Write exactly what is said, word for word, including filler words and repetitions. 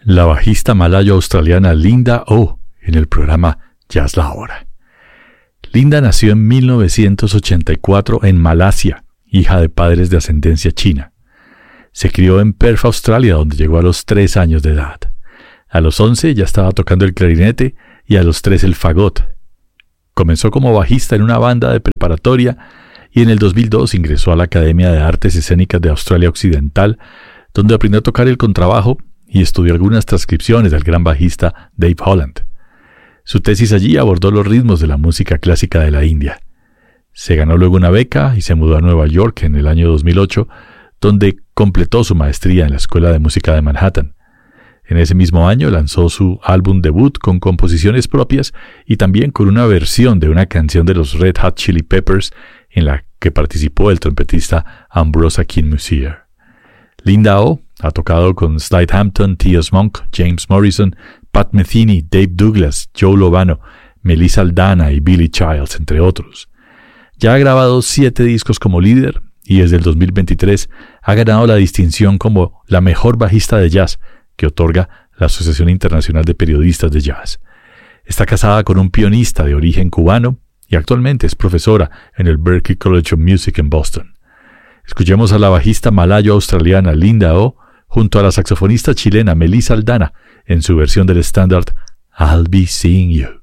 la bajista malayo-australiana Linda Oh en el programa Jazz La Hora. Linda nació en mil novecientos ochenta y cuatro en Malasia, hija de padres de ascendencia china. Se crió en Perth, Australia, donde llegó a los tres años de edad. A los once ya estaba tocando el clarinete y a los tres el fagot. Comenzó como bajista en una banda de preparatoria y en el dos mil dos ingresó a la Academia de Artes Escénicas de Australia Occidental, donde aprendió a tocar el contrabajo y estudió algunas transcripciones del gran bajista Dave Holland. Su tesis allí abordó los ritmos de la música clásica de la India. Se ganó luego una beca y se mudó a Nueva York en el año dos mil ocho, donde completó su maestría en la Escuela de Música de Manhattan. En ese mismo año lanzó su álbum debut con composiciones propias y también con una versión de una canción de los Red Hot Chili Peppers en la que participó el trompetista Ambrose Akinmusire. Linda Oh ha tocado con Slide Hampton, T S Monk, James Morrison, Pat Metheny, Dave Douglas, Joe Lovano, Melissa Aldana y Billy Childs, entre otros. Ya ha grabado siete discos como líder y desde el dos mil veintitrés ha ganado la distinción como la mejor bajista de jazz que otorga la Asociación Internacional de Periodistas de Jazz. Está casada con un pianista de origen cubano y actualmente es profesora en el Berklee College of Music en Boston. Escuchemos a la bajista malayo-australiana Linda Oh junto a la saxofonista chilena Melissa Aldana en su versión del estándar I'll Be Seeing You.